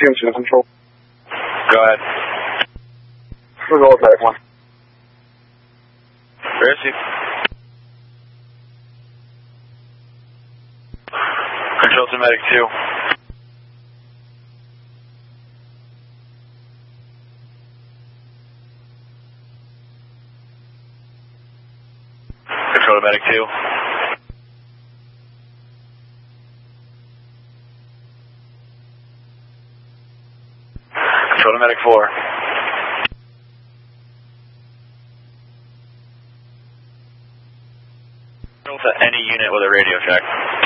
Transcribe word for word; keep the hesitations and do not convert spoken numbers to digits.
T M two control. Go ahead. We'll go with that one. Where is he? Control to Medic two. Control to Medic two. Control to Medic four. To any unit with a radio check.